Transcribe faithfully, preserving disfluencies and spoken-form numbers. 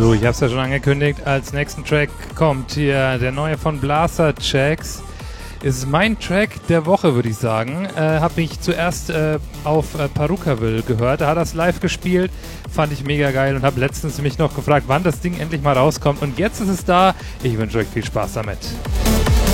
So, ich habe es ja schon angekündigt, als nächsten Track kommt hier der neue von Blasterjaxx. Ist mein Track der Woche, würde ich sagen. Äh, habe ich zuerst äh, auf äh, Perukaville gehört, da hat er es live gespielt, fand ich mega geil und habe letztens mich noch gefragt, wann das Ding endlich mal rauskommt. Und jetzt ist es da. Ich wünsche euch viel Spaß damit.